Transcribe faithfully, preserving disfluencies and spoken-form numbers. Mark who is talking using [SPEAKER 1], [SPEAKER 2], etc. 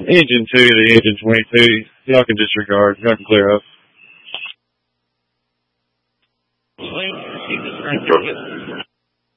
[SPEAKER 1] Engine two to engine twenty-two. Y'all can disregard. Y'all can clear up.